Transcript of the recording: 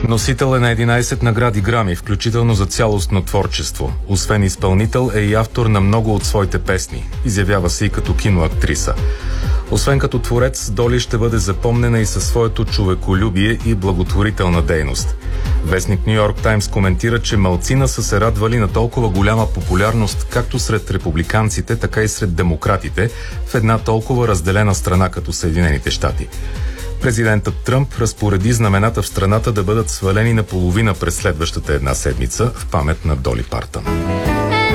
Носител е на 11 награди Грами, включително за цялостно творчество. Освен изпълнител е и автор на много от своите песни. Изявява се и като киноактриса. Освен като творец, Доли ще бъде запомнена и със своето човеколюбие и благотворителна дейност. Вестник Ню Йорк Таймс коментира, че малцина са се радвали на толкова голяма популярност както сред републиканците, така и сред демократите в една толкова разделена страна като Съединените щати. Президентът Тръмп разпореди знамената в страната да бъдат свалени наполовина през следващата една седмица в памет на Доли Партън.